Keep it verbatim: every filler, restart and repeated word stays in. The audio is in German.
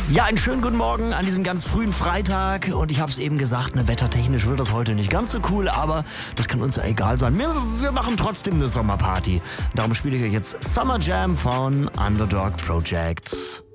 Ja, einen schönen guten Morgen an diesem ganz frühen Freitag. Und ich habe es eben gesagt, ne, wettertechnisch wird das heute nicht ganz so cool, aber das kann uns ja egal sein. Wir, wir machen trotzdem eine Sommerparty. Darum spiele ich euch jetzt Summer Jam von Underdog Project.